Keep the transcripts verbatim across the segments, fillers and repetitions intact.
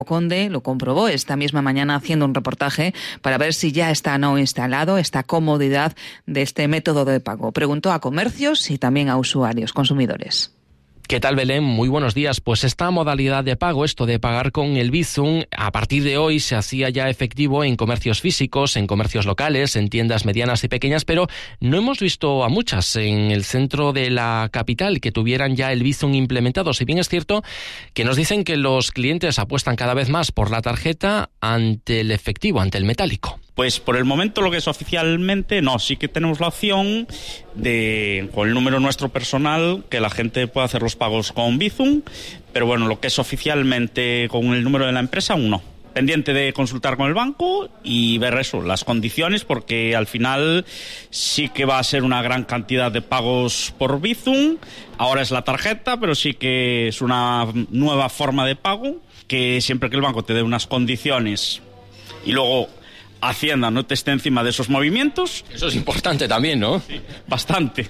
Conde lo comprobó esta misma mañana haciendo un reportaje para ver si ya está no instalado esta comodidad de este método de pago. Preguntó a comercios y también a usuarios, consumidores. ¿Qué tal, Belén? Muy buenos días. Pues esta modalidad de pago, esto de pagar con el Bizum, a partir de hoy se hacía ya efectivo en comercios físicos, en comercios locales, en tiendas medianas y pequeñas, pero no hemos visto a muchas en el centro de la capital que tuvieran ya el Bizum implementado. Si bien es cierto que nos dicen que los clientes apuestan cada vez más por la tarjeta ante el efectivo, ante el metálico. Pues por el momento lo que es oficialmente, no, sí que tenemos la opción de, con el número nuestro personal, que la gente pueda hacer los pagos con Bizum, pero bueno, lo que es oficialmente con el número de la empresa, aún no. Pendiente de consultar con el banco y ver eso, las condiciones, porque al final sí que va a ser una gran cantidad de pagos por Bizum. Ahora es la tarjeta, pero sí que es una nueva forma de pago, que siempre que el banco te dé unas condiciones y luego Hacienda no te esté encima de esos movimientos. Eso es importante también, ¿no? Sí, bastante.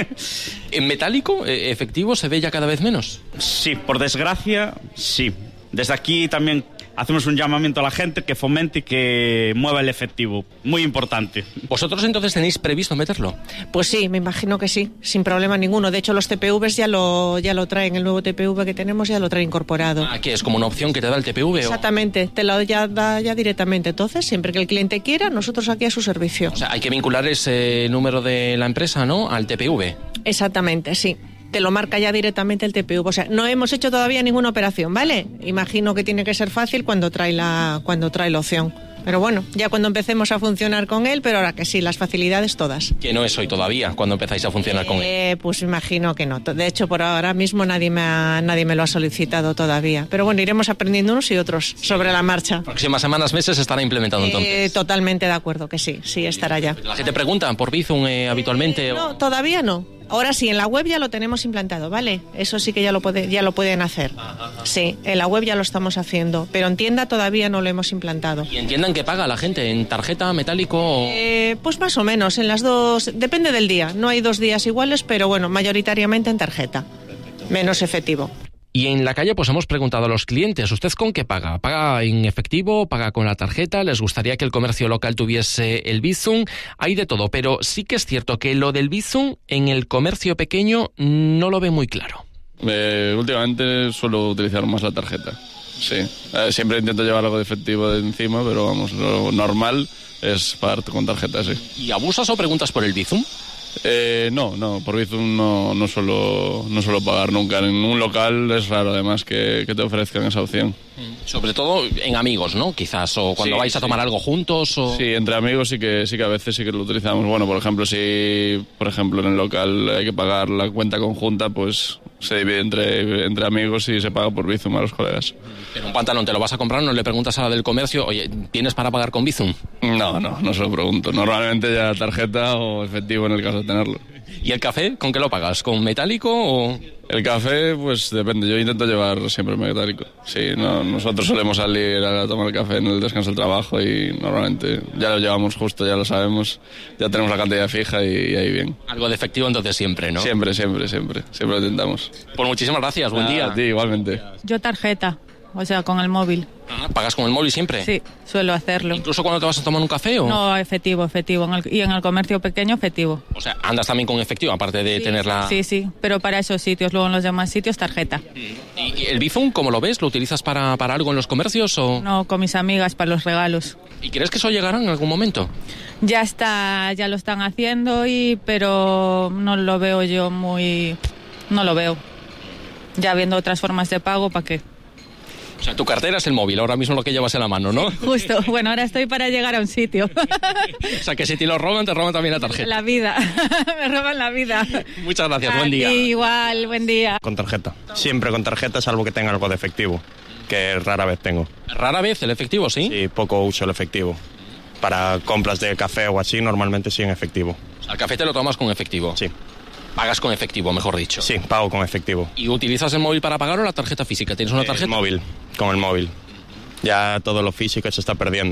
¿En metálico, efectivo, se ve ya cada vez menos? Sí, por desgracia, sí. Desde aquí también hacemos un llamamiento a la gente que fomente y que mueva el efectivo. Muy importante. ¿Vosotros entonces tenéis previsto meterlo? Pues sí, me imagino que sí, sin problema ninguno. De hecho, los T P Vs ya lo, ya lo traen, el nuevo T P V que tenemos ya lo trae incorporado. Ah, ¿qué es? ¿Como una opción que te da el T P V? Exactamente, o... te lo ya da ya directamente. Entonces, siempre que el cliente quiera, nosotros aquí a su servicio. O sea, hay que vincular ese número de la empresa, ¿no?, al T P V. Exactamente, sí. Te lo marca ya directamente el T P V. O sea, no hemos hecho todavía ninguna operación, ¿vale? Imagino que tiene que ser fácil cuando trae la, cuando trae la opción. Pero bueno, ya cuando empecemos a funcionar con él, pero ahora que sí, las facilidades todas. Que no es hoy todavía, cuando empezáis a funcionar eh, con él. Pues imagino que no. De hecho, por ahora mismo nadie me, ha, nadie me lo ha solicitado todavía. Pero bueno, iremos aprendiendo unos y otros sobre la marcha. Próximas semanas, meses estará implementado entonces. Eh, totalmente de acuerdo que sí, sí estará ya. La gente pregunta por Bizum eh, habitualmente. Eh, no, o... todavía no. Ahora sí, en la web ya lo tenemos implantado, ¿vale? Eso sí que ya lo, puede, ya lo pueden hacer. Sí, en la web ya lo estamos haciendo, pero en tienda todavía no lo hemos implantado. ¿Y entiendan que paga la gente? ¿En tarjeta, metálico o...? Eh, pues más o menos, en las dos... Depende del día, no hay dos días iguales, pero bueno, mayoritariamente en tarjeta, menos efectivo. Y en la calle pues hemos preguntado a los clientes, ¿usted con qué paga? ¿Paga en efectivo? ¿Paga con la tarjeta? ¿Les gustaría que el comercio local tuviese el Bizum? Hay de todo, pero sí que es cierto que lo del Bizum en el comercio pequeño no lo ve muy claro. Eh, últimamente suelo utilizar más la tarjeta, sí. Eh, siempre intento llevar algo de efectivo de encima, pero vamos, lo normal es pagar con tarjeta, sí. ¿Y abusas o preguntas por el Bizum? Eh, no, no, por Bizum no, no, suelo, no suelo pagar nunca. En un local es raro además que, que te ofrezcan esa opción. Sobre todo en amigos, ¿no? Quizás, o cuando sí, vais a tomar sí. algo juntos. O... Sí, entre amigos sí que sí que a veces sí que lo utilizamos. Bueno, por ejemplo, si por ejemplo en el local hay que pagar la cuenta conjunta, pues se divide entre, entre amigos y se paga por Bizum a los colegas. Pero un pantalón te lo vas a comprar, no le preguntas a la del comercio, oye, ¿tienes para pagar con Bizum? No, no, no se lo pregunto. Normalmente ya tarjeta o efectivo en el caso de tenerlo. ¿Y el café? ¿Con qué lo pagas? ¿Con metálico o...? El café, pues depende. Yo intento llevar siempre metálico. Sí, no, nosotros solemos salir a tomar café en el descanso del trabajo y normalmente ya lo llevamos justo, ya lo sabemos. Ya tenemos la cantidad fija y, y ahí bien. Algo de efectivo entonces siempre, ¿no? Siempre, siempre, siempre. Siempre lo intentamos. Pues muchísimas gracias. Buen ah, día. A ti, igualmente. Yo tarjeta. O sea, con el móvil. Ah, ¿pagas con el móvil siempre? Sí, suelo hacerlo. ¿Incluso cuando te vas a tomar un café o...? No, efectivo, efectivo. En el, y en el comercio pequeño, efectivo. O sea, ¿andas también con efectivo, aparte de sí, tenerla...? Sí, sí, pero para esos sitios. Luego en los demás sitios, tarjeta. ¿Y el Bizum, cómo lo ves? ¿Lo utilizas para, para algo en los comercios o...? No, con mis amigas, para los regalos. ¿Y crees que eso llegará en algún momento? Ya está, ya lo están haciendo, y pero no lo veo yo muy... No lo veo. Ya viendo otras formas de pago, ¿para qué? O sea, tu cartera es el móvil, ahora mismo lo que llevas en la mano, ¿no? Justo, bueno, ahora estoy para llegar a un sitio. O sea, que si te lo roban, te roban también la tarjeta. La vida, me roban la vida. Muchas gracias, a buen día. Ti, igual, buen día. Con tarjeta, siempre con tarjeta, salvo que tenga algo de efectivo, que rara vez tengo. ¿Rara vez el efectivo, sí? Sí, poco uso el efectivo. Para compras de café o así, normalmente sí en efectivo. O sea, ¿el café te lo tomas con efectivo? Sí. Pagas con efectivo, mejor dicho. Sí, pago con efectivo. ¿Y utilizas el móvil para pagar o la tarjeta física? ¿Tienes una tarjeta? El móvil, con el móvil. Ya todo lo físico se está perdiendo.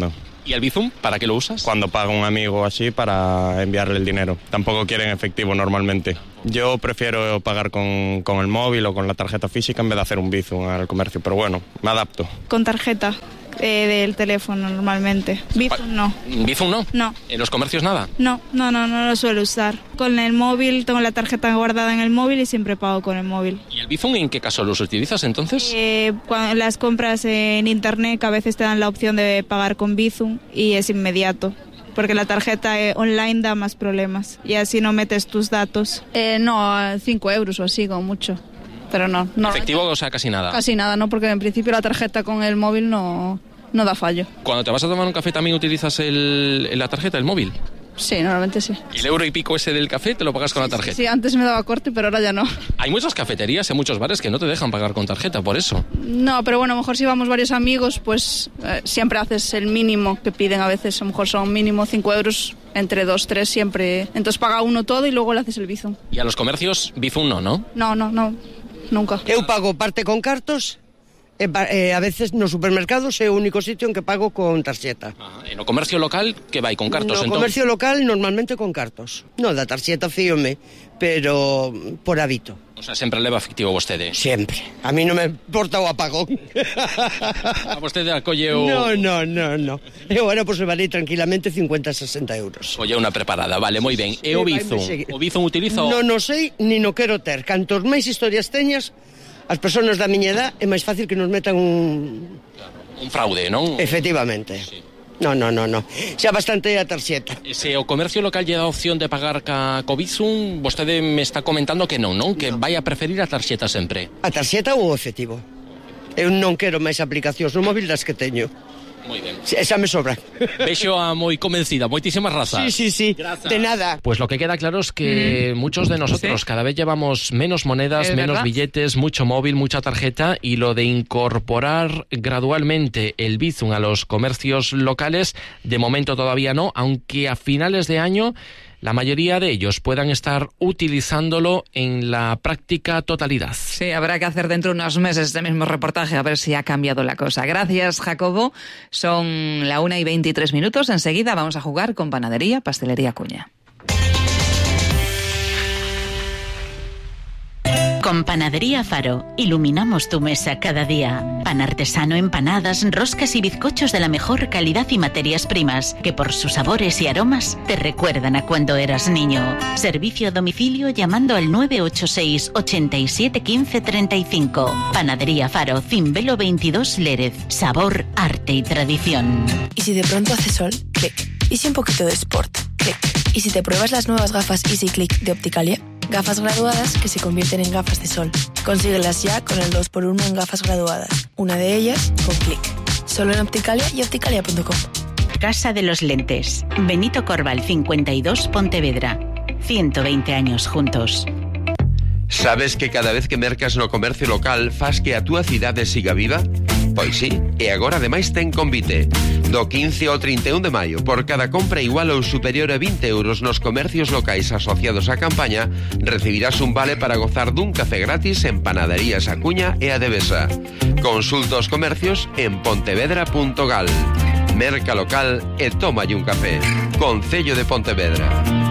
¿Y el Bizum, para qué lo usas? Cuando paga un amigo así para enviarle el dinero. Tampoco quieren efectivo normalmente. Yo prefiero pagar con, con el móvil o con la tarjeta física en vez de hacer un Bizum al comercio, pero bueno, me adapto. Con tarjeta eh, del teléfono normalmente. Bizum no. ¿Bizum no? No. ¿En los comercios nada? No, no, no, no lo suelo usar. Con el móvil, tengo la tarjeta guardada en el móvil y siempre pago con el móvil. ¿Y el Bizum en qué caso los utilizas entonces? Eh, cuando las compras en internet, que a veces te dan la opción de pagar con Bizum y es inmediato. Porque la tarjeta eh, online da más problemas y así no metes tus datos. Eh, no, cinco euros o así, como mucho. Pero no, no. ¿Efectivo o sea casi nada? Casi nada, ¿no? Porque en principio la tarjeta con el móvil no, no da fallo. Cuando te vas a tomar un café también utilizas el, la tarjeta, el móvil. Sí, normalmente sí. ¿Y el euro y pico ese del café te lo pagas con la tarjeta? Sí, antes me daba corte, pero ahora ya no. Hay muchas cafeterías y muchos bares que no te dejan pagar con tarjeta, por eso. No, pero bueno, a lo mejor si vamos varios amigos, pues eh, siempre haces el mínimo que piden a veces. A lo mejor son mínimo cinco euros, entre dos, tres siempre. Entonces paga uno todo y luego le haces el Bizum. ¿Y a los comercios Bizum no, no? No, no, no, nunca. Eu pago parte con cartos, e, e a veces nos supermercados é o único sitio en que pago con tarxeta. Ah, en o comercio local que vai con cartos, no entón? Comercio local normalmente con cartos. No, da tarxeta fíome, pero por hábito. O sea, sempre leva efectivo vostede? Sempre. A mí non me importa o apagón. A vostede acolle o... No, no, no, no. Eu ahora pues levarei tranquilamente cincuenta, sesenta euros. Colle unha preparada, vale, moi ben. E o Bizum? O Bizum utilizo? Non o sei, ni no quero ter. Cantos máis historias teñas, as persoas da miña edad é máis fácil que nos metan un... Un fraude, non? Efectivamente. Sí. No, no, no, no. Xa bastante a tarxeta. E se o comercio local lle dá opción de pagar ca co Bizum, vostede me está comentando que non, non? Que no. Vai a preferir a tarxeta sempre. A tarxeta ou o efectivo. Eu non quero máis aplicacións no móvil das que teño. Moi ben. Esa me sobra. Vexo a moi convencida, moitísimas grazas. Sí, sí, sí, Grazas. De nada. Pues lo que queda claro es que mm. muchos de nosotros ¿Sí? cada vez llevamos menos monedas, menos verdad? billetes, mucho móvil, mucha tarjeta, y lo de incorporar gradualmente el Bizum a los comercios locales, de momento todavía no, aunque a finales de año la mayoría de ellos puedan estar utilizándolo en la práctica totalidad. Sí, habrá que hacer dentro de unos meses este mismo reportaje a ver si ha cambiado la cosa. Gracias, Jacobo. Son la una y veintitrés minutos. Enseguida vamos a jugar con Panadería, Pastelería Acuña. Con Panadería Faro, iluminamos tu mesa cada día. Pan artesano, empanadas, roscas y bizcochos de la mejor calidad y materias primas, que por sus sabores y aromas te recuerdan a cuando eras niño. Servicio a domicilio llamando al nueve ocho seis, ochenta y siete, quince, treinta y cinco. Panadería Faro, Cimbelo veintidós, Lérez. Sabor, arte y tradición. ¿Y si de pronto hace sol? Clic. ¿Y si un poquito de sport? Clic. ¿Y si te pruebas las nuevas gafas Easy Click de Opticalia? Gafas graduadas que se convierten en gafas de sol. Consíguelas ya con el dos por uno en gafas graduadas. Una de ellas con Click. Solo en Opticalia y opticalia punto com. Casa de los Lentes. Benito Corval cincuenta y dos, Pontevedra. ciento veinte años juntos. Sabes que cada vez que mercas no comercio local fas que a túa cidade siga viva? Pois sí, e agora ademais ten convite. Do quince ao trinta e un de maio, por cada compra igual ou superior a vinte euros nos comercios locais asociados á campaña, recibirás un vale para gozar dun café gratis en Panaderías Acuña e Adevesa. Consulta os comercios en pontevedra punto gal. Merca local e tómalle un café. Concello de Pontevedra.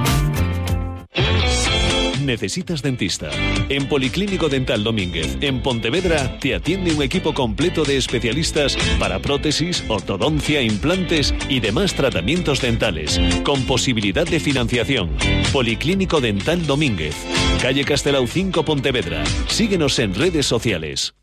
¿Necesitas dentista? En Policlínico Dental Domínguez, en Pontevedra, te atiende un equipo completo de especialistas para prótesis, ortodoncia, implantes y demás tratamientos dentales, con posibilidad de financiación. Policlínico Dental Domínguez, calle Castelao cinco, Pontevedra. Síguenos en redes sociales.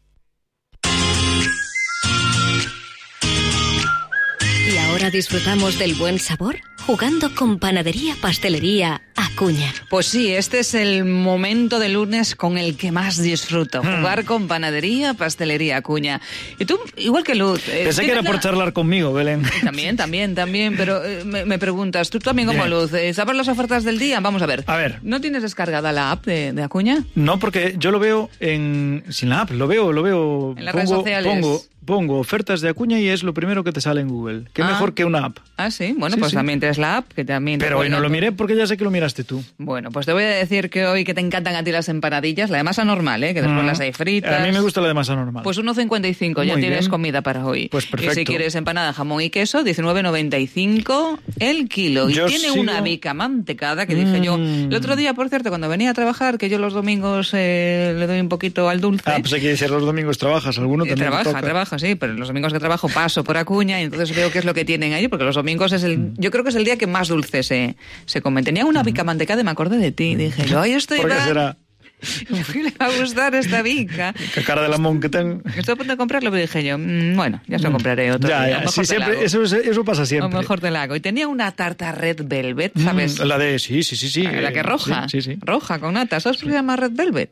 ¿Y ahora disfrutamos del buen sabor? Jugando con Panadería, Pastelería Acuña. Pues sí, este es el momento de lunes con el que más disfruto. Hmm. Jugar con Panadería, Pastelería Acuña. Y tú, igual que Luz... Eh, Pensé que era por charlar conmigo, Belén. También, también, también. Pero eh, me, me preguntas, ¿tú también como Luz? Eh, ¿Sabes las ofertas del día? Vamos a ver. A ver. ¿No tienes descargada la app de, de Acuña? No, porque yo lo veo en... sin la app, lo veo, lo veo... En las pongo, redes sociales. Pongo... pongo ofertas de Acuña y es lo primero que te sale en Google. Qué Ah. mejor que una app. Ah, sí, bueno, Sí, pues sí. también tienes la app, que también... te Pero hoy no cuelga lo todo. miré porque ya sé que lo miraste tú. Bueno, pues te voy a decir que hoy que te encantan a ti las empanadillas, la de masa normal, ¿eh? Que después Mm. las hay fritas. A mí me gusta la de masa normal. Pues uno cincuenta y cinco, ya Muy tienes bien. comida para hoy. Pues perfecto. Y si quieres empanada, jamón y queso, diecinueve noventa y cinco el kilo. Y Yo tiene sigo- una bica mantecada que dije yo... Mm. El otro día, por cierto, cuando venía a trabajar, que yo los domingos eh, le doy un poquito al dulce... Ah, pues hay que decir, los domingos trabajas, alguno Eh, también te trabaja, toca. trabaja, sí, pero los domingos que trabajo paso por Acuña y entonces veo qué es lo que tienen allí, porque los domingos es Mm. el, yo creo que es el día que más dulce se, se come. Tenía una bica mantecada y me acordé de ti, dije yo, ay, estoy ¿Por qué será? ¿Qué le va a gustar esta bica? Qué cara de lamón que ten. Estoy a punto de comprarlo, pero dije yo, mm, bueno, ya se lo compraré otro Ya, día. ya, A lo mejor sí, te la siempre, hago. eso, eso pasa A lo siempre. mejor te la hago. Y tenía una tarta red velvet, Mm, ¿sabes? la de, sí, sí, sí, sí. La que eh, roja. Sí, sí. sí. Roja, con nata. ¿Sabes por qué se llama red velvet?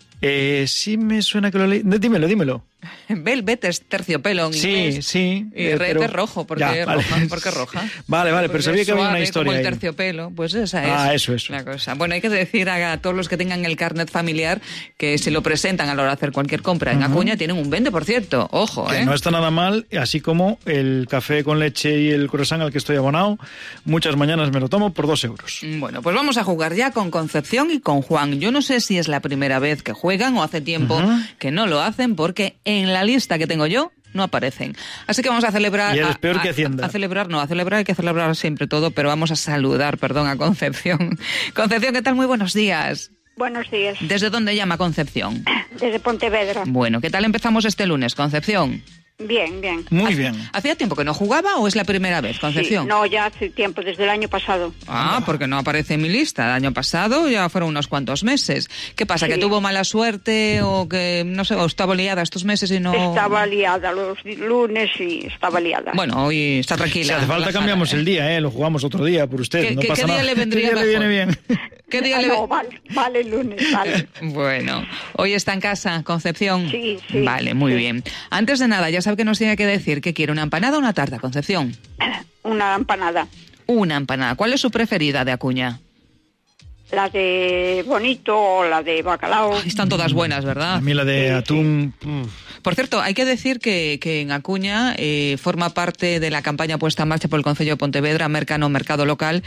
Eh, sí me suena que lo leí. No, dímelo, dímelo. Velvet es terciopelo en Sí, inglés. sí. Y eh, red pero- es rojo, porque Ya, es vale. roja. ¿Por qué roja? Vale, vale, pero Porque sabía es que había una suave, historia como el ahí. terciopelo, pues esa es Ah, eso, eso. la cosa. Bueno, hay que decir a todos los que tengan el carnet familiar que si lo presentan a la hora de hacer cualquier compra en Ujú. Acuña tienen un veinte por ciento. Ojo, Que ¿eh? no está nada mal, así como el café con leche y el croissant al que estoy abonado. Muchas mañanas me lo tomo por dos euros. Bueno, pues vamos a jugar ya con Concepción y con Juan. Yo no sé si es la primera vez que juegan o hace tiempo Ujú. que no lo hacen porque en la lista que tengo yo no aparecen. Así que vamos a celebrar... Y eres a- peor a- que Hacienda. A celebrar, no, a celebrar hay que celebrar siempre todo, pero vamos a saludar, perdón, a Concepción. Concepción, ¿qué tal? Muy buenos días. Buenos días, ¿Desde dónde llama Concepción? desde Pontevedra. Bueno, ¿qué tal empezamos este lunes, Concepción? Bien, bien. Muy bien. ¿Hacía tiempo que no jugaba o es la primera vez, Concepción? Sí, no, ya hace tiempo, desde el año pasado. Ah, porque no aparece en mi lista. El año pasado ya fueron unos cuantos meses. ¿Qué pasa? Sí. ¿Que tuvo mala suerte o que, no sé, o estaba liada estos meses y no...? Estaba liada los di- lunes y estaba liada. Bueno, hoy está tranquila. Si hace falta relajada, cambiamos ¿eh? el día, ¿eh? Lo jugamos otro día por usted. ¿Qué- no qué- pasa qué día nada. le vendría ¿Qué día le viene mejor? bien? ¿Qué día Ah, le... no, vale, vale el lunes, vale. Bueno, hoy está en casa, Concepción. Sí, sí, Vale, muy sí. bien. Antes de nada, ya sabe que nos tiene que decir que quiere una empanada o una tarta, Concepción. Una empanada. Una empanada. ¿Cuál es su preferida de Acuña? La de bonito o la de bacalao. Ay, están todas buenas, ¿verdad? A mí la de atún... Por cierto, hay que decir que, que en Acuña eh, forma parte de la campaña puesta en marcha por el Concello de Pontevedra, Mercano Mercado Local.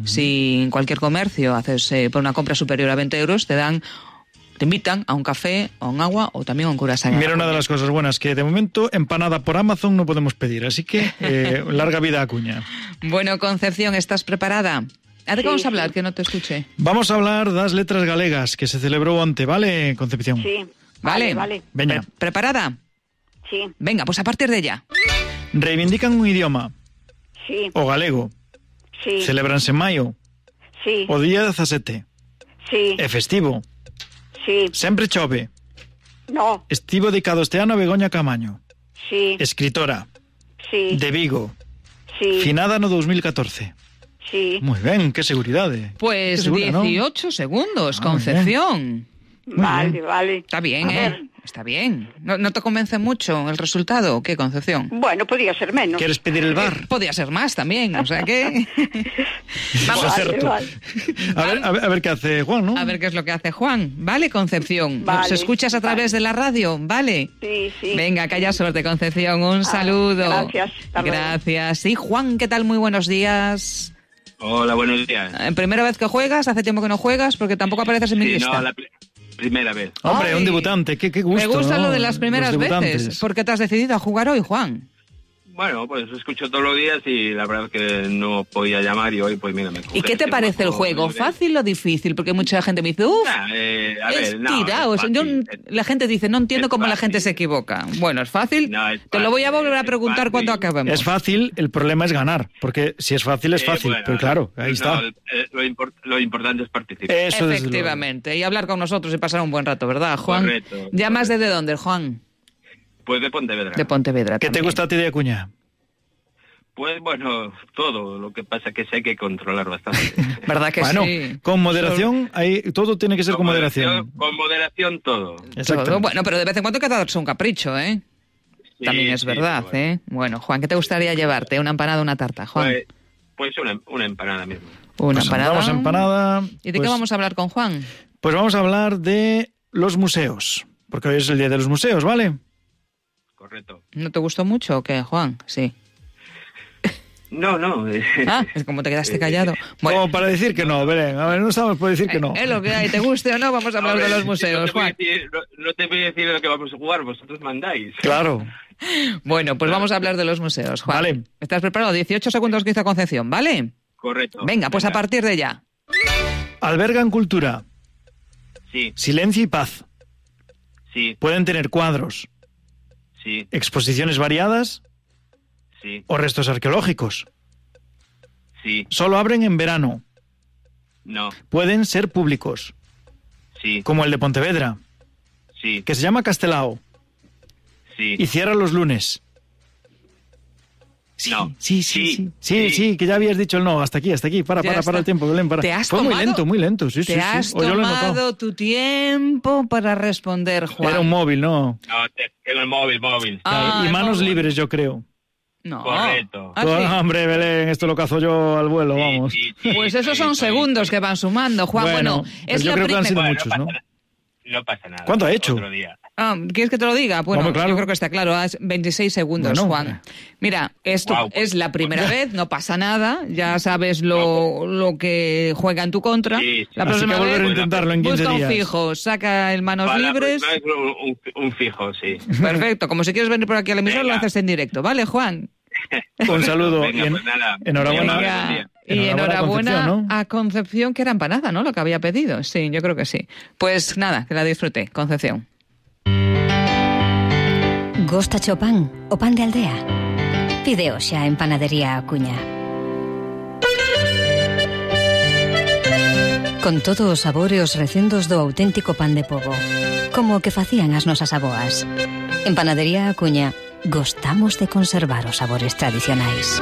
Si en cualquier comercio haces eh, por una compra superior a veinte euros, te dan, te invitan a un café, a un agua o también a un curasán. Mira, una de las cosas buenas, que de momento empanada por Amazon no podemos pedir, así que eh, larga vida a Acuña. Bueno, Concepción, ¿estás preparada? ¿A de qué Sí, vamos a hablar? sí. Que no te escuché. Vamos a hablar das letras galegas que se celebrou onte, vale, Concepción? Sí, Vale. vale, vale. Veña, Pre- ¿Preparada? Sí, Venga, pues a partir de ya. reivindican un idioma, sí, o galego, sí, celebranse en maio, sí, o día dezasete, sí, é festivo, sí, sempre chove, no, estivo dedicado este ano a Begoña Camaño, sí, escritora, sí, de Vigo, sí, finada no dos mil catorce. sí. Moi ben, que seguridade. Pues Qué segura, ¿no? dieciocho segundos, Ah, muy Concepción. Vale, vale. Está bien, A ¿eh? ver. Está bien. ¿No, ¿No te convence mucho el resultado o qué, Concepción? Bueno, podía ser menos. ¿Quieres pedir el bar? Podía ser más también, o sea que... Vamos, Vale, acerto. vale. A ver, a, ver, a ver qué hace Juan, ¿no? A ver qué es lo que hace Juan. ¿Vale, Concepción? Vale, ¿Nos escuchas a través vale. de la radio? ¿Vale? Sí, sí. Venga, que haya suerte, Concepción. Un saludo. gracias, hasta luego. Gracias. Sí, Juan, ¿qué tal? Muy buenos días. Hola, buenos días. Eh, ¿Primera vez que juegas? ¿Hace tiempo que no juegas? Porque tampoco apareces en mi Sí, lista. no, la pri- primera vez. Hombre, Ay. un debutante, qué, qué gusto. Me gusta ¿no? lo de las primeras Los debutantes. veces. ¿Por qué te has decidido a jugar hoy, Juan? Bueno, pues escucho todos los días y la verdad es que no podía llamar y hoy pues mira me ¿Y coge qué te este parece el guapo juego? de- ¿Fácil o difícil? Porque mucha gente me dice, uff, Nah, eh, a es ver, no, tirado. es Yo- fácil. la gente dice, no entiendo es cómo la fácil. gente se equivoca. Bueno, es fácil. No, es Te lo voy a fácil, volver a es preguntar fácil. cuando acabemos. Es fácil, el problema es ganar, porque si es fácil es Eh, fácil, bueno, pero claro, ahí no, está. eh, lo, import- lo importante es participar. Eso desde Efectivamente. Y hablar con nosotros y pasar un buen rato, ¿verdad, Juan? Correcto, ¿Llamas desde dónde, Juan? Pues de Pontevedra. De Pontevedra. ¿Qué te también. gusta a ti de Acuña? Pues bueno, todo. Lo que pasa que sí hay que controlar bastante. ¿Verdad que Bueno, sí? con moderación, ahí, todo tiene que ser con, Con moderación. Con moderación todo. Exacto. Todo. Bueno, pero de vez en cuando hay que darse un capricho, ¿eh? Sí, También es sí, verdad, bueno. ¿eh? Bueno, Juan, ¿qué te gustaría llevarte? ¿Una empanada o una tarta, Juan? Pues, pues una, una empanada mismo. Una Pues empanada. vamos a empanada. ¿Y de pues, qué vamos a hablar con Juan? Pues vamos a hablar de los museos, porque hoy es el día de los museos, ¿vale? correcto. ¿No te gustó mucho o qué, Juan? Sí. No, no. Ah, es como te quedaste callado. Bueno. Como para decir que no, Belén. A ver, no estamos por decir que no. Es lo que hay, te guste o no, vamos a hablar a ver, de los museos, no Juan. Decir, no, no te voy a decir lo que vamos a jugar, vosotros mandáis. Claro. Bueno, pues vamos a hablar de los museos, Juan. Vale. ¿Estás preparado? dieciocho segundos que hizo Concepción, ¿vale? Correcto. Venga, pues venga. A partir de ya. Albergan cultura. Sí. Silencio y paz. Sí. Pueden tener cuadros. Sí. Exposiciones variadas. Sí. O restos arqueológicos. Sí. Solo abren en verano. No. Pueden ser públicos. Sí. Como el de Pontevedra. Sí. Que se llama Castelao. Sí. Y cierra los lunes. Sí, no. sí, sí, sí, sí, sí, sí, que ya habías dicho el no. Hasta aquí, hasta aquí. Para, para, para el tiempo, Belén, para. ¿Te has Fue tomado, muy lento, muy lento, sí, te sí. has sí. O yo lo he notado. tomado tu tiempo para responder, Juan. Era un móvil, ¿no? No, tengo el móvil, móvil. Ah, y manos móvil. libres, yo creo. No. Correcto. ¿Ah, sí? sí? Hombre, Belén, esto lo cazo yo al vuelo, sí, vamos. Sí, sí, pues esos son sí, segundos sí. que van sumando, Juan. Bueno, Bueno, pues es yo la creo que han sido primera... muchos, ¿no? No pasa nada. ¿Cuánto ha hecho? Otro día. Ah, ¿quieres que te lo diga? Bueno, Hombre, claro. yo creo que está claro. Es veintiséis segundos, Bueno, Juan. Mira, esto wow, es la primera vez, no pasa nada. Ya sabes lo, lo que juega en tu contra. Sí, sí. La Así próxima que volver vez, a intentarlo en quince busca días. un fijo, saca el manos Para la libres. próxima vez Un, un, un fijo, sí. Perfecto, como si quieres venir por aquí a la emisora, lo Venga. haces en directo, ¿vale, Juan? Un saludo. Venga, y en- pues nada. enhorabuena. Venga. Y Enhorabuena a enhorabuena Concepción, ¿no? a Concepción, que era empanada, ¿no? Lo que había pedido. Sí, yo creo que sí. Pues nada, que la disfrute, Concepción. Gosta o pan, o pan de aldea. Pideo xa en Panadería Acuña. Con todos os sabores e os recendos do auténtico pan de pobo, como o que facían as nosas aboas. En Panadería Acuña, gostamos de conservar os sabores tradicionais.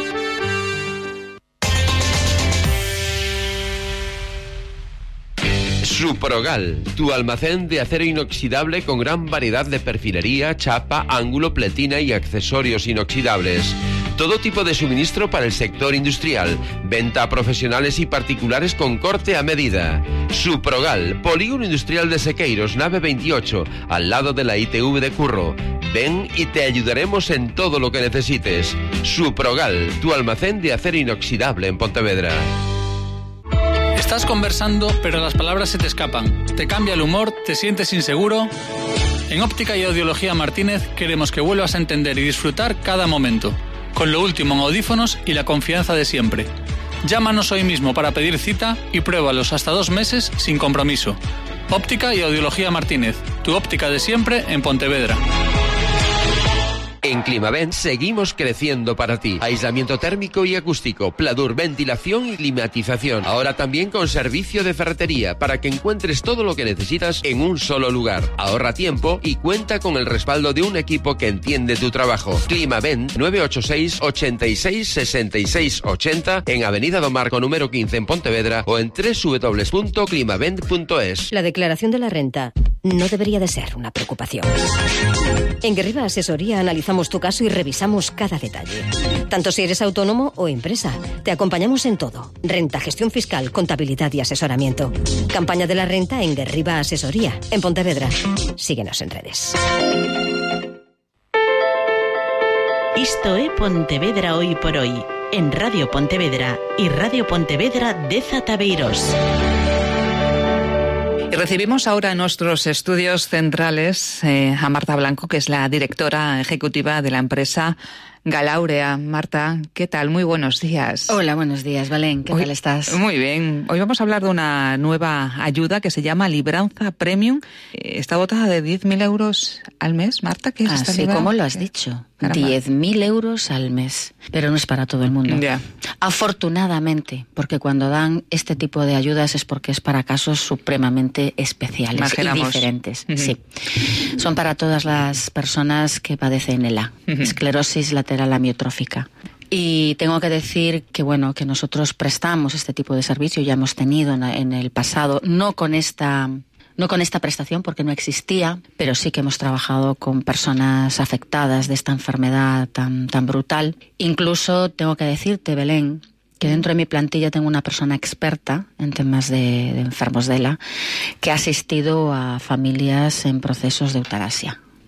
Suprogal, tu almacén de acero inoxidable con gran variedad de perfilería, chapa, ángulo, pletina y accesorios inoxidables. Todo tipo de suministro para el sector industrial. Venta a profesionales y particulares con corte a medida. Suprogal, Polígono Industrial de Sequeiros, nave veintiocho, al lado de la I T V de Curro. Ven y te ayudaremos en todo lo que necesites. Suprogal, tu almacén de acero inoxidable en Pontevedra. Estás conversando, pero las palabras se te escapan. Te cambia el humor, te sientes inseguro. En Óptica y Audiología Martínez queremos que vuelvas a entender y disfrutar cada momento, con lo último en audífonos y la confianza de siempre. Llámanos hoy mismo para pedir cita y pruébalos hasta dos meses sin compromiso. Óptica y Audiología Martínez, tu óptica de siempre en Pontevedra. En Climavent seguimos creciendo para ti. Aislamiento térmico y acústico, pladur, ventilación y climatización. Ahora también con servicio de ferretería para que encuentres todo lo que necesitas en un solo lugar. Ahorra tiempo y cuenta con el respaldo de un equipo que entiende tu trabajo. Climavent nueve ocho seis, ochenta y seis, sesenta y seis, ochenta en Avenida do Marco número quince en Pontevedra o en doble u doble u doble u punto climavent punto es. La declaración de la renta no debería de ser una preocupación. En Guerriba Asesoría analizamos tu caso y revisamos cada detalle. Tanto si eres autónomo o empresa, te acompañamos en todo. Renta, gestión fiscal, contabilidad y asesoramiento. Campaña de la renta en Guerriba Asesoría, en Pontevedra. Síguenos en redes. Isto é Pontevedra Hoy por Hoy, en Radio Pontevedra y Radio Pontevedra de Zataveiros. Y recibimos ahora en nuestros estudios centrales eh, a Marta Blanco, que es la directora ejecutiva de la empresa Galaurea. Marta, ¿qué tal? Muy buenos días. Hola, buenos días, Belén. ¿Qué Hoy, tal estás? Muy bien. Hoy vamos a hablar de una nueva ayuda que se llama Libranza Premium. Eh, Está dotada de diez mil euros al mes. Marta, ¿qué es esta Así libranza? como lo has dicho. Caramba. diez mil euros al mes. Pero no es para todo el mundo. Ya. Afortunadamente, porque cuando dan este tipo de ayudas es porque es para casos supremamente especiales Imaginamos. y diferentes. Uh-huh. Sí. Son para todas las personas que padecen E L A, Uh-huh. esclerosis lateral amiotrófica. Y tengo que decir que bueno, que nosotros prestamos este tipo de servicio, ya hemos tenido en, en el pasado, no con esta no con esta prestación porque no existía, pero sí que hemos trabajado con personas afectadas de esta enfermedad tan, tan brutal. Incluso tengo que decirte, Belén, que dentro de mi plantilla tengo una persona experta en temas de, de enfermos de E L A que ha asistido a familias en procesos de eutanasia.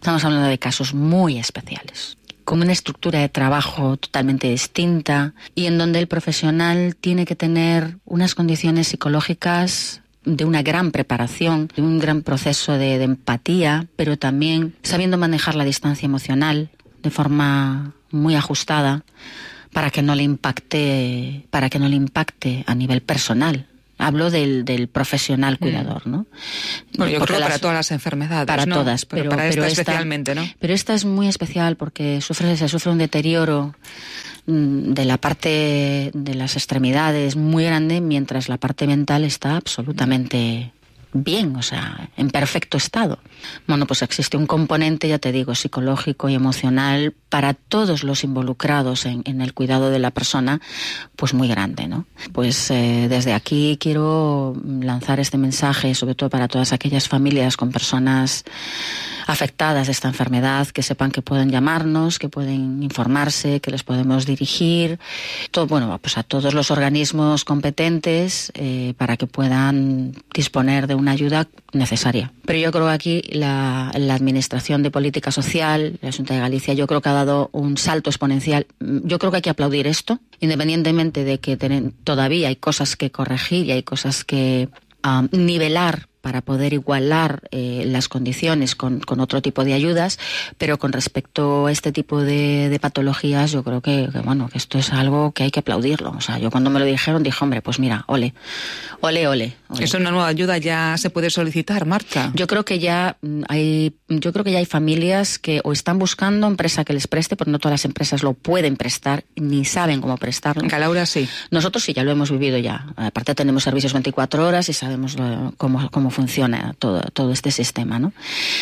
Estamos hablando de casos muy especiales, con una estructura de trabajo totalmente distinta y en donde el profesional tiene que tener unas condiciones psicológicas de una gran preparación, de un gran proceso de, de empatía, pero también sabiendo manejar la distancia emocional de forma muy ajustada para que no le impacte, para que no le impacte a nivel personal. Hablo del, del profesional cuidador, ¿no? Bueno, yo porque creo que las, para todas las enfermedades, para ¿no? todas, pero, pero para pero esta esta especialmente, ¿no? Pero esta es muy especial porque sufre, se sufre un deterioro mm, de la parte de las extremidades muy grande, mientras la parte mental está absolutamente bien, o sea, en perfecto estado. Bueno, pues existe un componente, ya te digo, psicológico y emocional para todos los involucrados en, en el cuidado de la persona, pues muy grande, ¿no? Pues eh, desde aquí quiero lanzar este mensaje, sobre todo para todas aquellas familias con personas afectadas de esta enfermedad, que sepan que pueden llamarnos, que pueden informarse, que les podemos dirigir, todo, bueno, pues a todos los organismos competentes eh, para que puedan disponer de una ayuda necesaria. Pero yo creo que aquí la, la Administración de Política Social, la Xunta de Galicia, yo creo que ha dado un salto exponencial. Yo creo que hay que aplaudir esto, independientemente de que ten, todavía hay cosas que corregir y hay cosas que um, nivelar para poder igualar eh, las condiciones con, con otro tipo de ayudas, pero con respecto a este tipo de, de patologías, yo creo que, que, bueno, que esto es algo que hay que aplaudirlo. O sea, yo cuando me lo dijeron dije, hombre, pues mira, ole, ole, ole. ole. ¿Es una nueva ayuda ya se puede solicitar, Marta? Yo creo que ya hay, yo creo que ya hay familias que o están buscando empresa que les preste, porque no todas las empresas lo pueden prestar, ni saben cómo prestarlo. En Calaura sí. Nosotros sí, ya lo hemos vivido ya. Aparte tenemos servicios veinticuatro horas y sabemos lo, cómo, cómo funciona todo, todo este sistema, ¿no?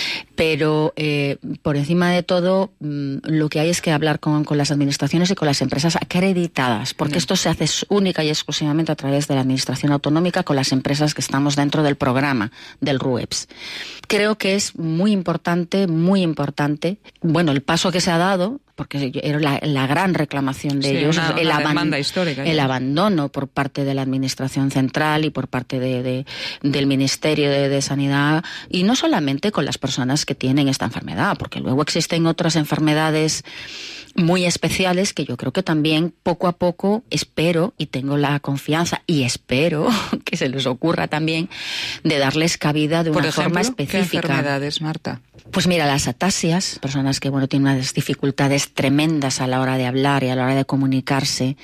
Pero eh, por encima de todo, mmm, lo que hay es que hablar con, con las administraciones y con las empresas acreditadas, porque mm. esto se hace única y exclusivamente a través de la administración autonómica con las empresas que estamos dentro del programa del R U E P S. Creo que es muy importante, muy importante, bueno, el paso que se ha dado, porque era la, la gran reclamación de sí, ellos, una, el, una aban histórica, el ya. abandono por parte de la Administración Central y por parte de, de, del Ministerio de, de Sanidad, y no solamente con las personas que tienen esta enfermedad, porque luego existen otras enfermedades muy especiales que yo creo que también poco a poco espero y tengo la confianza y espero que se les ocurra también de darles cabida de una Por ejemplo, forma específica. ¿qué enfermedades, Marta? Pues mira, las atasias, personas que bueno tienen unas dificultades tremendas a la hora de hablar y a la hora de comunicarse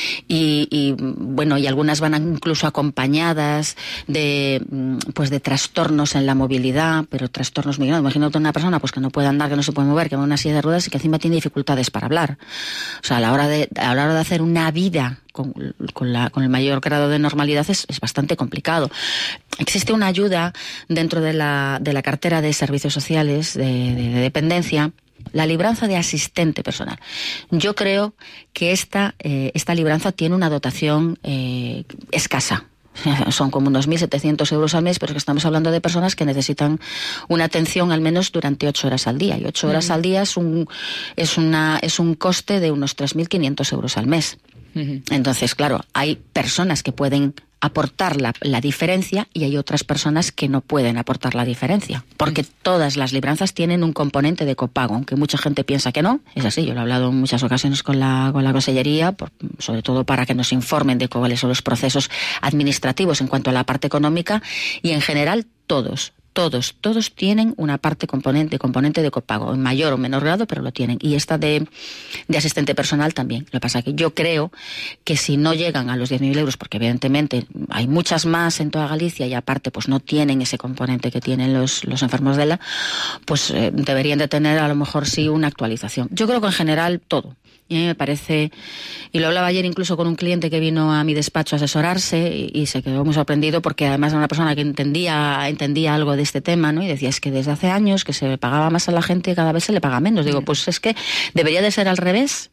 y, y bueno, y algunas van incluso acompañadas de pues de trastornos en la movilidad, pero trastornos muy grandes. Imagínate una persona pues que no puede andar, que no se puede mover, que va en una silla de ruedas y que encima tiene dificultades para hablar. O sea, a la hora de a la hora de hacer una vida con, con, la, con el mayor grado de normalidad es, es bastante complicado. Existe una ayuda dentro de la, de la cartera de servicios sociales de, de, de dependencia, la libranza de asistente personal. Yo creo que esta, eh, esta libranza tiene una dotación eh, escasa. Son como unos mil setecientos euros al mes, pero es que estamos hablando de personas que necesitan una atención al menos durante ocho horas al día. Y ocho horas uh-huh. al día es un, es, una, es un coste de unos tres mil quinientos euros al mes. Uh-huh. Entonces, claro, hay personas que pueden aportar la, la diferencia y hay otras personas que no pueden aportar la diferencia, porque uh-huh. todas las libranzas tienen un componente de copago, aunque mucha gente piensa que no, es así. Yo lo he hablado en muchas ocasiones con la, con la consellería, por, sobre todo para que nos informen de cuáles son los procesos administrativos en cuanto a la parte económica, y en general todos Todos, todos tienen una parte componente, componente de copago, en mayor o menor grado, pero lo tienen. Y esta de, de asistente personal también. Lo que pasa es que yo creo que si no llegan a los diez mil euros, porque evidentemente hay muchas más en toda Galicia y aparte pues no tienen ese componente que tienen los, los enfermos de E L A, pues eh, deberían de tener a lo mejor sí una actualización. Yo creo que en general todo. Y a mí me parece, y lo hablaba ayer incluso con un cliente que vino a mi despacho a asesorarse y, y se quedó muy sorprendido porque además era una persona que entendía entendía algo de este tema, ¿no? Y decía, es que desde hace años que se pagaba más a la gente y cada vez se le paga menos. Digo, pues es que debería de ser al revés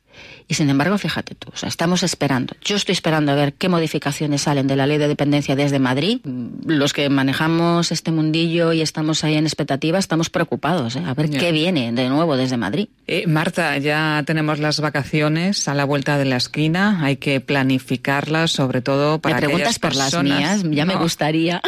Y sin embargo, fíjate tú, o sea, estamos esperando. Yo estoy esperando a ver qué modificaciones salen de la ley de dependencia desde Madrid. Los que manejamos este mundillo y estamos ahí en expectativa, estamos preocupados, ¿eh? A ver yeah. qué viene de nuevo desde Madrid. Eh, Marta, ya tenemos las vacaciones a la vuelta de la esquina. Hay que planificarlas, sobre todo para ¿Me preguntas por personas... las mías? Ya no. me gustaría.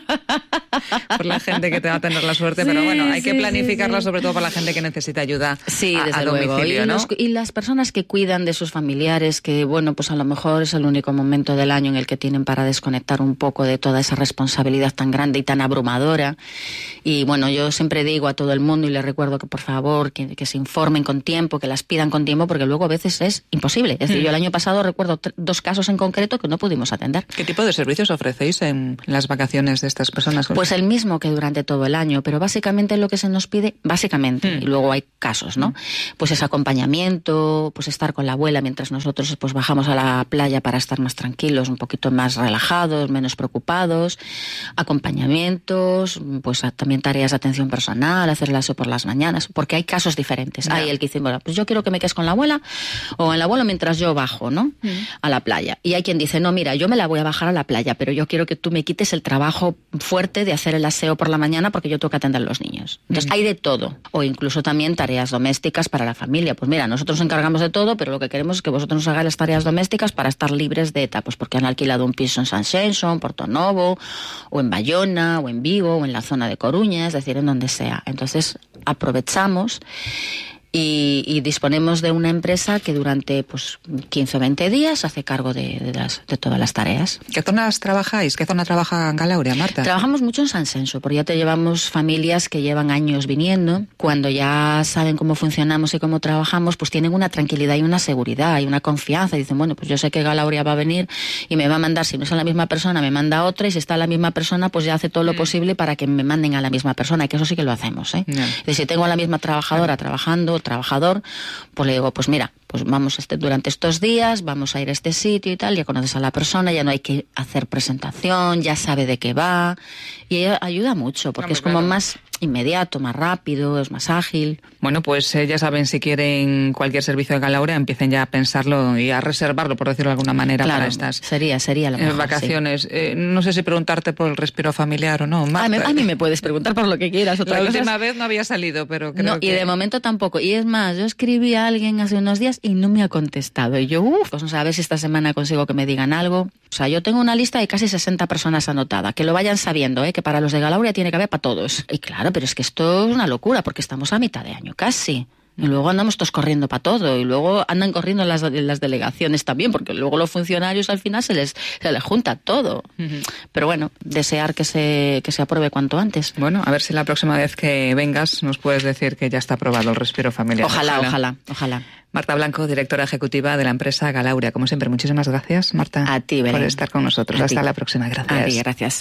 Por la gente que te va a tener la suerte, sí, pero bueno, hay sí, que planificarlas, sí, sí. sobre todo para la gente que necesita ayuda sí, a, desde a luego. domicilio, y, ¿no? los, y las personas que cuidan de sus familiares, que bueno, pues a lo mejor es el único momento del año en el que tienen para desconectar un poco de toda esa responsabilidad tan grande y tan abrumadora. Y bueno, yo siempre digo a todo el mundo y les recuerdo que por favor, que, que se informen con tiempo, que las pidan con tiempo, porque luego a veces es imposible. Es decir, mm. yo el año pasado recuerdo t- dos casos en concreto que no pudimos atender. ¿Qué tipo de servicios ofrecéis en las vacaciones de estas personas? Pues el mismo que durante todo el año, pero básicamente lo que se nos pide, básicamente, mm. y luego hay casos, ¿no? Mm. Pues es acompañamiento, pues estar con la abuela mientras nosotros pues bajamos a la playa para estar más tranquilos, un poquito más relajados, menos preocupados, acompañamientos, pues también tareas de atención personal, hacer el aseo por las mañanas, porque hay casos diferentes. Yeah. Hay el que dice, bueno, pues yo quiero que me quedes con la abuela o en el abuelo mientras yo bajo, ¿no? Mm. A la playa. Y hay quien dice, no, mira, yo me la voy a bajar a la playa, pero yo quiero que tú me quites el trabajo fuerte de hacer el aseo por la mañana porque yo tengo que atender a los niños. Entonces, mm. hay de todo. O incluso también tareas domésticas para la familia. Pues mira, nosotros nos encargamos de todo, pero lo que queremos es que vosotros nos hagáis las tareas domésticas para estar libres de ETA, pues porque han alquilado un piso en San Xenxo, en Portonovo, o en Bayona, o en Vigo, o en la zona de Coruña, es decir, en donde sea. Entonces, aprovechamos Y, y disponemos de una empresa que durante pues quince o veinte días hace cargo de, de, las, de todas las tareas. ¿Qué zonas trabajáis? ¿Qué zona trabaja Galauria, Marta? Trabajamos mucho en San Xenxo, porque ya te llevamos familias que llevan años viniendo. Cuando ya saben cómo funcionamos y cómo trabajamos, pues tienen una tranquilidad y una seguridad y una confianza. Y dicen, bueno, pues yo sé que Galauria va a venir y me va a mandar, si no es a la misma persona, me manda a otra, y si está la misma persona, pues ya hace todo lo mm. posible para que me manden a la misma persona, y que eso sí que lo hacemos, ¿eh? No. Es decir, si tengo a la misma trabajadora trabajando, trabajador, pues le digo, pues mira, pues vamos este, durante estos días, vamos a ir a este sitio y tal, ya conoces a la persona, ya no hay que hacer presentación, ya sabe de qué va, y ella ayuda mucho, porque no, es como claro. más inmediato, más rápido, es más ágil. Bueno, pues eh, ya saben, si quieren cualquier servicio de Galauria, empiecen ya a pensarlo y a reservarlo, por decirlo de alguna manera, claro, para estas sería, sería lo mejor, vacaciones. Sí. Eh, no sé si preguntarte por el respiro familiar o no, Marta. A mí, a mí me puedes preguntar por lo que quieras. Otra la cosa última es... vez no había salido, pero creo no, que... y de momento tampoco. Y es más, yo escribí a alguien hace unos días y no me ha contestado. Y yo, uff, pues no sé, a ver si esta semana consigo que me digan algo. O sea, yo tengo una lista de casi sesenta personas anotadas, que lo vayan sabiendo, ¿eh? Que para los de Galauria tiene que haber para todos. Y claro, pero es que esto es una locura, porque estamos a mitad de año casi. Y luego andamos todos corriendo para todo, y luego andan corriendo las, las delegaciones también, porque luego los funcionarios al final se les, se les junta todo. Uh-huh. Pero bueno, desear que se, que se apruebe cuanto antes. Bueno, a ver si la próxima vez que vengas nos puedes decir que ya está aprobado el respiro familiar. Ojalá, ojalá, ojalá. ojalá. Marta Blanco, directora ejecutiva de la empresa Galauria. Como siempre, muchísimas gracias, Marta. A ti, Belén. Por estar con nosotros. A Hasta ti. la próxima. Gracias. A ti, gracias.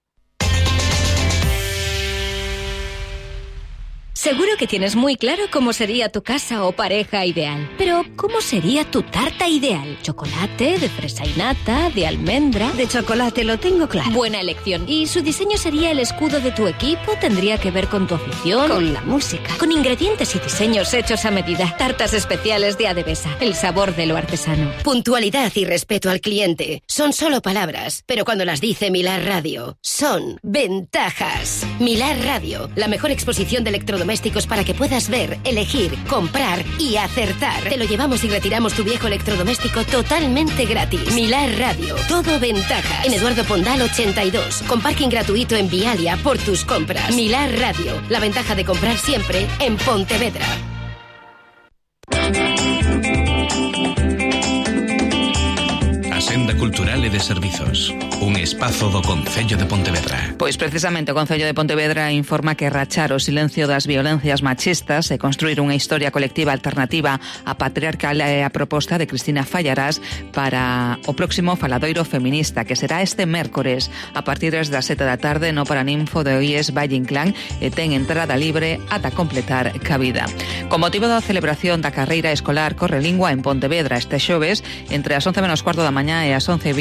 Seguro que tienes muy claro cómo sería tu casa o pareja ideal. Pero, ¿cómo sería tu tarta ideal? ¿Chocolate, de fresa y nata, de almendra? De chocolate, lo tengo claro. Buena elección. ¿Y su diseño sería el escudo de tu equipo? ¿Tendría que ver con tu afición? Con la música. Con ingredientes y diseños hechos a medida. Tartas especiales de Adevesa. El sabor de lo artesano. Puntualidad y respeto al cliente son solo palabras, pero cuando las dice Milar Radio, son ventajas. Milar Radio, la mejor exposición de electrodomésticos para que puedas ver, elegir, comprar y acertar. Te lo llevamos y retiramos tu viejo electrodoméstico totalmente gratis. Milar Radio, todo ventajas. En Eduardo Pondal ochenta y dos, con parking gratuito en Vialia por tus compras. Milar Radio, la ventaja de comprar siempre en Pontevedra. Senda Cultural e de Servizos, un espazo do Concello de Pontevedra. Pois precisamente o Concello de Pontevedra informa que rachar o silencio das violencias machistas e construir unha historia colectiva alternativa á patriarcal é a proposta de Cristina Fallarás para o próximo faladoiro feminista, que será este mércores a partir das sete da tarde no Paraninfo de O I E S Valle Inclán, e ten entrada libre ata completar cabida. Con motivo da celebración da carreira escolar Correlingua en Pontevedra este xoves, entre as once menos cuarto da mañá e as once e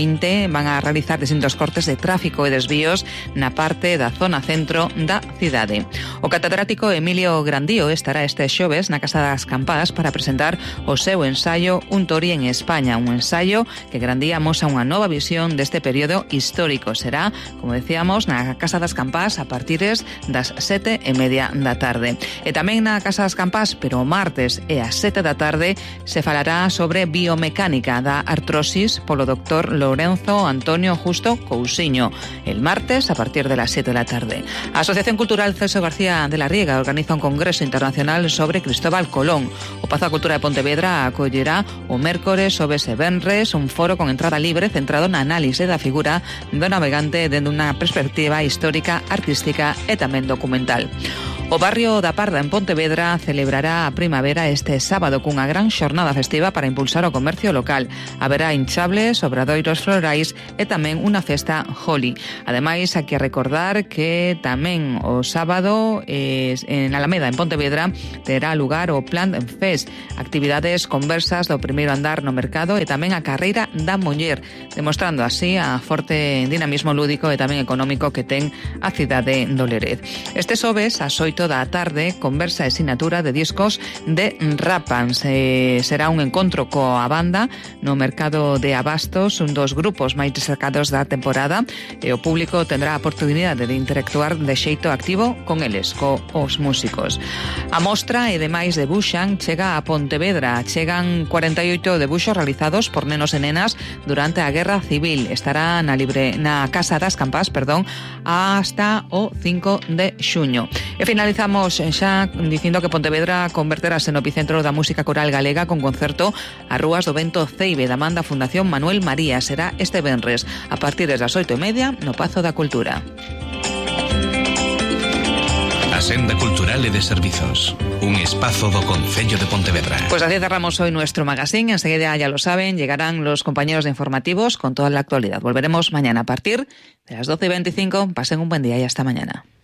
vinte van a realizar distintos cortes de tráfico e desvíos na parte da zona centro da cidade. O catedrático Emilio Grandío estará este xoves na Casa das Campadas para presentar o seu ensaio Un Tori en España, un ensaio que Grandío amosa unha nova visión deste período histórico. Será, como decíamos, na Casa das Campás a partir das sete e media da tarde. E tamén na Casa das Campás, pero o martes e ás sete da tarde, se falará sobre biomecánica da artrosis polo doctor Lorenzo Antonio Justo Cousiño, el martes a partir de las siete de la tarde. A Asociación Cultural Celso García de la Riega organiza un congreso internacional sobre Cristóbal Colón. O Pazo da Cultura de Pontevedra acollerá o mércores sobre ese venres un foro con entrada libre centrado na análise da figura do navegante dende unha perspectiva histórica, artística e tamén documental. O barrio da Parda en Pontevedra celebrará a primavera este sábado cunha gran xornada festiva para impulsar o comercio local. Haberá hinchables, obradoiros florais e tamén unha festa Holi. Ademais, hai que recordar que tamén o sábado eh, en Alameda, en Pontevedra, terá lugar o Plant Fest, actividades conversas do primeiro andar no mercado e tamén a carreira da muller, demostrando así a forte dinamismo lúdico e tamén económico que ten a cidade do Lérez. Este xoves, ás oito da tarde, conversa e sinatura de discos de Rapans. Eh, será un encontro coa banda no mercado de Abastos, un dos grupos máis destacados da temporada, e o público tendrá a oportunidade de interactuar de xeito activo con eles, co os músicos. A mostra e demais debuxan chega a Pontevedra. Chegan cuarenta e oito debuxos realizados por nenos e nenas durante a Guerra Civil. Estará na libre na Casa das Campás, perdón, hasta o cinco de xuño. E finalizamos xa dicindo que Pontevedra converterase no epicentro da música coral galega con concerto a Rúas do Vento Ceibe da man da Fundación Manuel María. Será este venres a partir das oito e media no Pazo da Cultura. A senda cultural e de servizos, un espazo do Concello de Pontevedra. Pues así cerramos hoy nuestro magazine. Enseguida, ya lo saben, llegarán los compañeros de informativos con toda la actualidad. Volveremos mañana a partir de las doce y veinticinco. Pasen un buen día y hasta mañana.